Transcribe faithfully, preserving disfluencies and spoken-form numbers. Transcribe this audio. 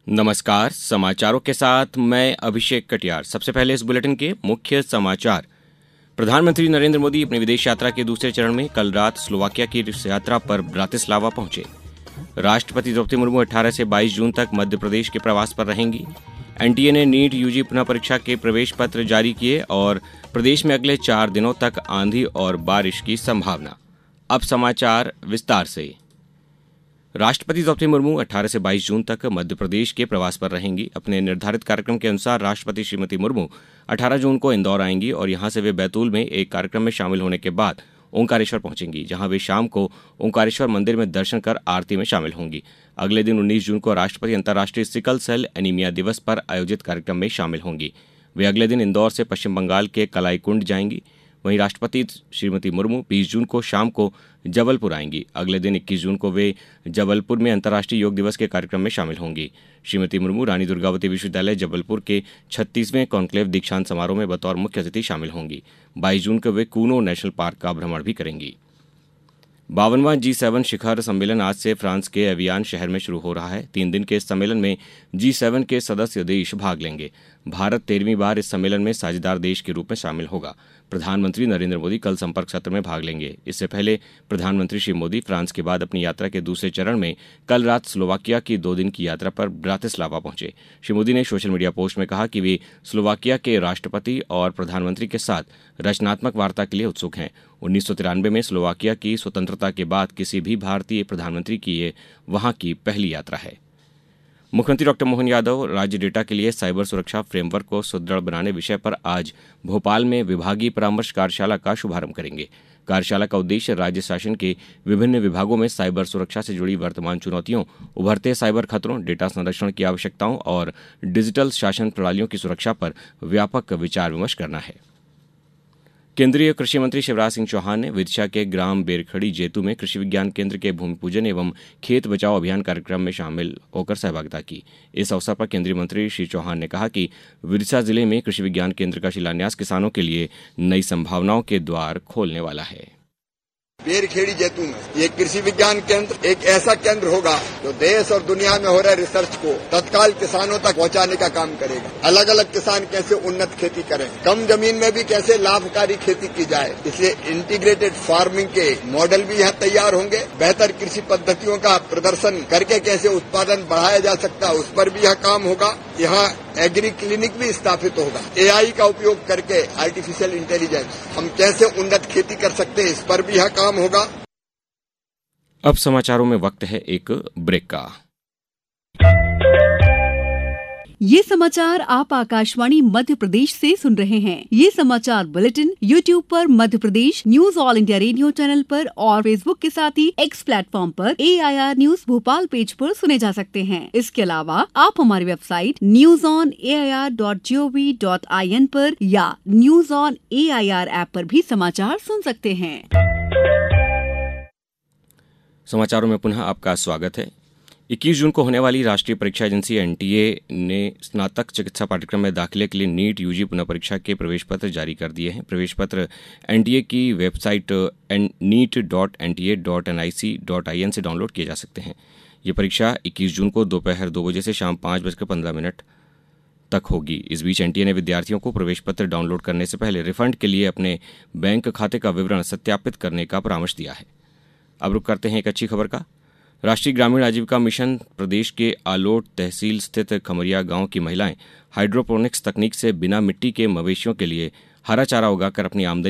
नमस्कार, समाचारों के साथ मैं अभिषेक कटियार। सबसे पहले इस बुलेटिन के मुख्य समाचार। प्रधानमंत्री नरेंद्र मोदी अपनी विदेश यात्रा के दूसरे चरण में कल रात स्लोवाकिया की यात्रा पर ब्रातिस्लावा पहुंचे। राष्ट्रपति द्रौपदी मुर्मू अठारह से बाईस जून तक मध्य प्रदेश के प्रवास पर रहेंगी। एनटीए ने नीट यूजी पुनः परीक्षा के प्रवेश पत्र जारी किए और प्रदेश में अगले चार दिनों तक आंधी और बारिश की संभावना। अब समाचार विस्तार से। राष्ट्रपति द्रौपदी मुर्मू अठारह से बाईस जून तक मध्य प्रदेश के प्रवास पर रहेंगी। अपने निर्धारित कार्यक्रम के अनुसार राष्ट्रपति श्रीमती मुर्मू अठारह जून को इंदौर आएंगी और यहां से वे बैतूल में एक कार्यक्रम में शामिल होने के बाद ओंकारेश्वर पहुंचेंगी, जहां वे शाम को ओंकारेश्वर मंदिर में दर्शन कर आरती में शामिल होंगी। अगले दिन उन्नीस जून को राष्ट्रपति अंतर्राष्ट्रीय सिकल सेल एनीमिया दिवस पर आयोजित कार्यक्रम में शामिल होंगी। वे अगले दिन इंदौर से पश्चिम बंगाल के कलाईकुंड जाएंगी। वहीं राष्ट्रपति श्रीमती मुर्मू बीस जून को शाम को जबलपुर आएंगी। अगले दिन इक्कीस जून को वे जबलपुर में अंतर्राष्ट्रीय योग दिवस के कार्यक्रम में शामिल होंगी। श्रीमती मुर्मू रानी दुर्गावती विश्वविद्यालय जबलपुर के छत्तीसवें कॉन्क्लेव दीक्षांत समारोह में बतौर मुख्य अतिथि शामिल होंगी। बाईस जून को वे कूनो नेशनल पार्क का भ्रमण भी करेंगी। बावनवां जी सेवन शिखर सम्मेलन आज से फ्रांस के एवियान शहर में शुरू हो रहा है। तीन दिन के इस सम्मेलन में जी सेवन के सदस्य देश भाग लेंगे। भारत तेरहवीं बार इस सम्मेलन में साझेदार देश के रूप में शामिल होगा। प्रधानमंत्री नरेंद्र मोदी कल संपर्क सत्र में भाग लेंगे। इससे पहले प्रधानमंत्री श्री मोदी फ्रांस के बाद अपनी यात्रा के दूसरे चरण में कल रात स्लोवाकिया की दो दिन की यात्रा पर ब्रातिस्लावा पहुंचे। श्री मोदी ने सोशल मीडिया पोस्ट में कहा कि वे स्लोवाकिया के राष्ट्रपति और प्रधानमंत्री के साथ रचनात्मक वार्ता के लिए उत्सुक हैं। उन्नीस सौ तिरानवे में स्लोवाकिया की स्वतंत्रता के बाद किसी भी भारतीय प्रधानमंत्री की ये वहां की पहली यात्रा है। मुख्यमंत्री डॉक्टर मोहन यादव राज्य डेटा के लिए साइबर सुरक्षा फ्रेमवर्क को सुदृढ़ बनाने विषय पर आज भोपाल में विभागीय परामर्श कार्यशाला का शुभारंभ करेंगे। कार्यशाला का उद्देश्य राज्य शासन के विभिन्न विभागों में साइबर सुरक्षा से जुड़ी वर्तमान चुनौतियों, उभरते साइबर खतरों, डेटा संरक्षण की आवश्यकताओं और डिजिटल शासन प्रणालियों की सुरक्षा पर व्यापक विचार विमर्श करना है। केंद्रीय कृषि मंत्री शिवराज सिंह चौहान ने विदिशा के ग्राम बेरखड़ी जेतू में कृषि विज्ञान केंद्र के भूमि पूजन एवं खेत बचाओ अभियान कार्यक्रम में शामिल होकर सहभागिता की। इस अवसर पर केंद्रीय मंत्री श्री चौहान ने कहा कि विदिशा जिले में कृषि विज्ञान केंद्र का शिलान्यास किसानों के लिए नई संभावनाओं के द्वार खोलने वाला है। बेरखेड़ी जैतून में ये कृषि विज्ञान केंद्र एक ऐसा केंद्र होगा जो देश और दुनिया में हो रहे रिसर्च को तत्काल किसानों तक पहुंचाने का काम करेगा। अलग अलग किसान कैसे उन्नत खेती करें, कम जमीन में भी कैसे लाभकारी खेती की जाए, इसलिए इंटीग्रेटेड फार्मिंग के मॉडल भी यहाँ तैयार होंगे। बेहतर कृषि पद्धतियों का प्रदर्शन करके कैसे उत्पादन बढ़ाया जा सकता है, उस पर भी यह काम होगा। यहाँ एग्री क्लिनिक भी स्थापित होगा। एआई का उपयोग करके आर्टिफिशियल इंटेलिजेंस हम कैसे उन्नत खेती कर सकते हैं, इस पर भी यह काम होगा। अब समाचारों में वक्त है एक ब्रेक का। ये समाचार आप आकाशवाणी मध्य प्रदेश से सुन रहे हैं। ये समाचार बुलेटिन यूट्यूब पर Madhya Pradesh news all India radio channel पर और फेसबुक के साथ ही एक्स प्लेटफॉर्म पर ए I R news Bhopal page पर सुने जा सकते हैं। इसके अलावा आप हमारी website news on A I R dot G O V dot I N पर या news on A I R app पर भी समाचार सुन सकते हैं। समाचारों में पुनः आपका स्वागत है। इक्कीस जून को होने वाली राष्ट्रीय परीक्षा एजेंसी एनटीए ने स्नातक चिकित्सा पाठ्यक्रम में दाखिले के लिए नीट यूजी पुनः परीक्षा के प्रवेश पत्र जारी कर दिए हैं। प्रवेश पत्र एनटीए की website NEET dot N T A dot N I C dot I N से डाउनलोड किए जा सकते हैं। ये परीक्षा इक्कीस जून को दोपहर दो बजे से शाम पाँच बजकर पंद्रह मिनट तक होगी। इस बीच एनटीए ने विद्यार्थियों को प्रवेश पत्र डाउनलोड करने से पहले रिफंड के लिए अपने बैंक खाते का विवरण सत्यापित करने का परामर्श दिया है। अब रुक करते हैं एक अच्छी खबर का। राष्ट्रीय ग्रामीण आजीविका मिशन प्रदेश के आलोट तहसील स्थित खमरिया गांव की महिलाएं हाइड्रोपोनिक्स तकनीक से बिना मिट्टी के मवेशियों के लिए हरा चारा उगाकर अपनी आमदनी